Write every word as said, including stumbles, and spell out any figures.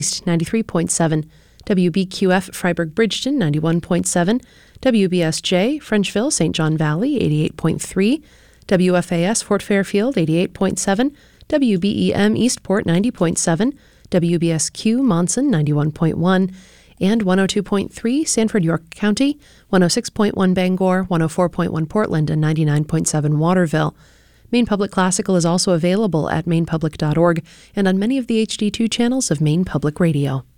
ninety-three point seven, W B Q F Freiburg-Bridgeton ninety-one point seven, W B S J Frenchville Saint John Valley eighty-eight point three, W F A S Fort Fairfield eighty-eight point seven, W B E M Eastport ninety point seven, W B S Q Monson ninety-one point one, and one oh two point three Sanford York County, one oh six point one Bangor, one oh four point one Portland, and ninety-nine point seven Waterville. Maine Public Classical is also available at maine public dot org and on many of the H D two channels of Maine Public Radio.